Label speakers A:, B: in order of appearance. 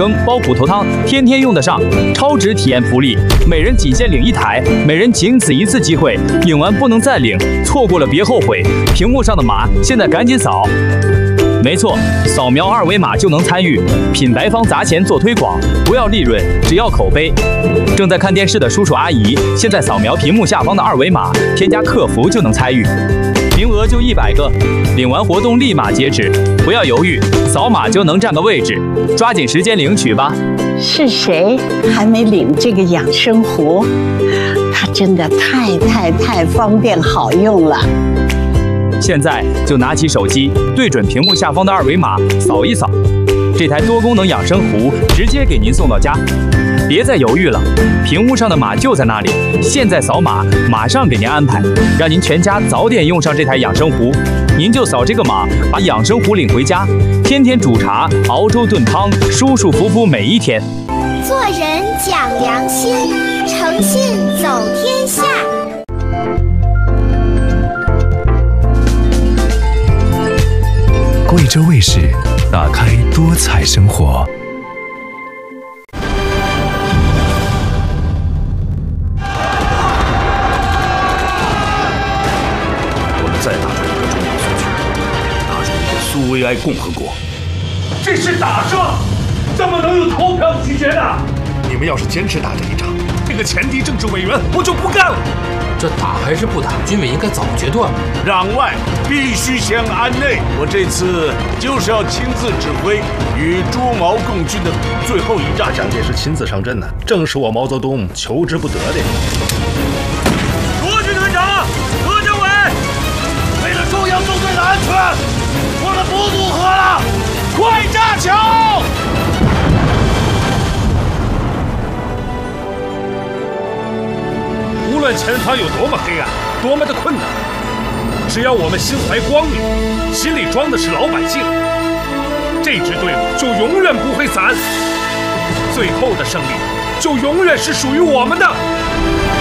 A: 羹包骨头汤，天天用得上，超值体验福利，每人仅限领1台，每人仅此一次机会，领完不能再领，错过了别后悔。屏幕上的码，现在赶紧扫。没错，扫描2维码就能参与。品牌方砸钱做推广，不要利润，只要口碑。正在看电视的叔叔阿姨，现在扫描屏幕下方的2维码，添加客服就能参与。名额就100个，领完活动立马截止，不要犹豫，扫码就能占个位置，抓紧时间领取吧。
B: 是谁还没领这个养生壶？它真的太方便好用了。
A: 现在就拿起手机，对准屏幕下方的2维码，扫一扫，这台多功能养生壶直接给您送到家。别再犹豫了，屏幕上的码就在那里，现在扫码，马上给您安排，让您全家早点用上这台养生壶。您就扫这个码，把养生壶领回家，天天煮茶、熬粥炖汤，舒舒服服每一天。
C: 做人讲良心，诚信走天下。
D: 贵州卫视，打开多彩生活。
E: 我们再拿出一个中国苏区，拿出一个苏维埃共和国。
F: 这是打仗，怎么能有投票拒绝呢？
G: 你们要是坚持打这一仗，这个前敌政治委员我就不干了。
H: 这打还是不打，军委应该早决断。
E: 攘外必须先安内。我这次就是要亲自指挥与朱毛共军的最后一战。
G: 蒋介石亲自上阵呢，正是我毛泽东求之不得的。
F: 罗军团长，何政委，为了中央纵队的安全，我们不渡河了，快炸桥！
G: 无论前方有多么黑暗，多么的困难，只要我们心怀光明，心里装的是老百姓，这支队伍就永远不会散，最后的胜利就永远是属于我们的。